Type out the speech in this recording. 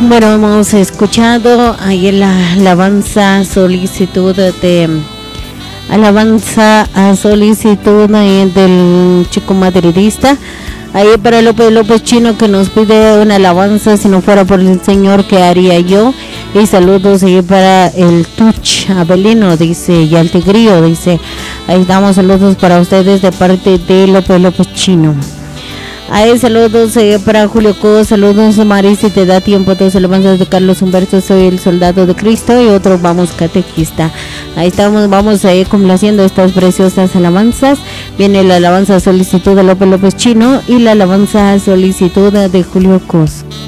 Bueno, hemos escuchado ahí la alabanza a solicitud ahí del chico madridista. Ahí para López Chino, que nos pide una alabanza: si no fuera por el Señor, ¿qué haría yo? Y saludos ahí para el Tuch Abelino, dice, y al Tigrío, dice. Ahí damos saludos para ustedes de parte de López Chino. Ahí saludos para Julio Co, saludos Maris, si te da tiempo, dos alabanzas de Carlos Humberto, soy el soldado de Cristo, y otro vamos catequista. Ahí estamos, vamos a ir complaciendo estas preciosas alabanzas. Viene la alabanza solicitud de López Chino y la alabanza solicitud de Julio Cos.